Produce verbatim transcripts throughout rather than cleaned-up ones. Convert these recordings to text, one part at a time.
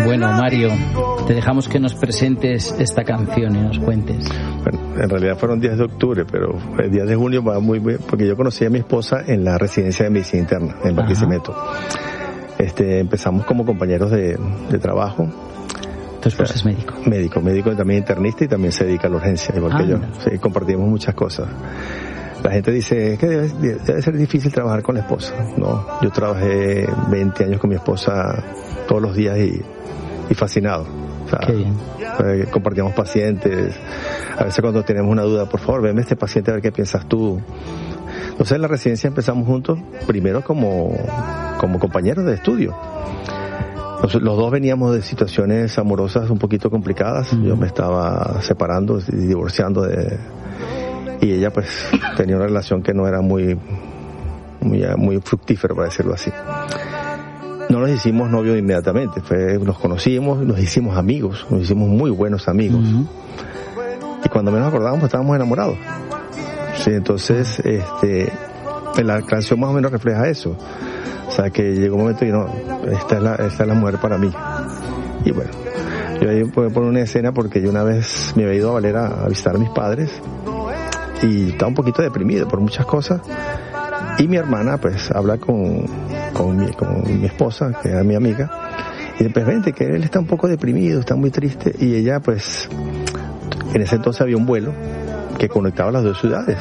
Bueno, Mario, te dejamos que nos presentes esta canción y nos cuentes. Bueno, en realidad fueron días de octubre, pero el día de junio va muy bien, porque yo conocí a mi esposa en la residencia de medicina interna, en Barquisimeto. Este, empezamos como compañeros de, de trabajo. ¿Tu esposa es médico? Médico, médico también internista y también se dedica a la urgencia, igual ah, que yo. No. Sí, compartimos muchas cosas. La gente dice que debe, debe ser difícil trabajar con la esposa. No, yo trabajé veinte años con mi esposa todos los días y, y fascinado. O sea, qué bien. Eh, compartíamos pacientes. A veces cuando tenemos una duda, por favor, veme este paciente a ver qué piensas tú. Entonces en la residencia empezamos juntos, primero como, como compañeros de estudio. Los, los dos veníamos de situaciones amorosas un poquito complicadas. Uh-huh. Yo me estaba separando y divorciando de... Y ella pues tenía una relación que no era muy, muy, muy fructífera, para decirlo así. No nos hicimos novios inmediatamente, fue, nos conocimos, nos hicimos amigos, nos hicimos muy buenos amigos. Uh-huh. Y cuando menos acordábamos estábamos enamorados. Sí, entonces, este, la canción más o menos refleja eso. O sea, que llegó un momento y no, esta es la, esta es la mujer para mí. Y bueno, yo ahí puedo poner una escena porque yo una vez me había ido a Valera a visitar a mis padres y estaba un poquito deprimido por muchas cosas. Y mi hermana, pues, habla con, con, mi, con mi esposa, que era mi amiga, y después, vente, que él está un poco deprimido, está muy triste. Y ella, pues, en ese entonces había un vuelo que conectaba las dos ciudades.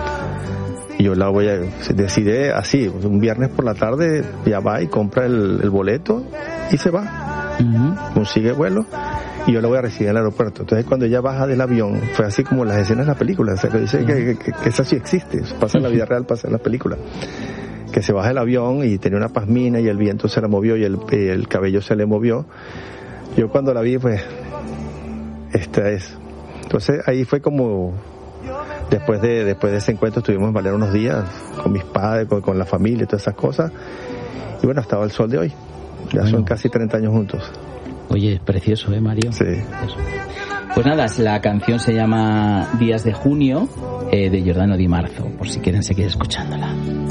Y yo la voy a, decidí así, un viernes por la tarde, ya va y compra el, el boleto y se va. Uh-huh. Consigue vuelo y yo la voy a recibir en el aeropuerto. Entonces cuando ella baja del avión, fue así como las escenas de la película, o sea, que dice uh-huh. que, que, que eso sí existe, eso pasa en la vida real, pasa en la película. Que se baja del avión y tenía una pasmina y el viento se la movió y el, el cabello se le movió. Yo cuando la vi, pues, esta es. Entonces ahí fue como, después de después de ese encuentro estuvimos en Valera unos días con mis padres, con, con la familia y todas esas cosas. Y bueno, estaba el sol de hoy. Ya bueno. Son casi treinta años juntos. Oye, es precioso, ¿eh, Mario? Sí. Eso. Pues nada, la canción se llama Días de Junio, eh, de Giordano Di Marzo, por si quieren seguir escuchándola.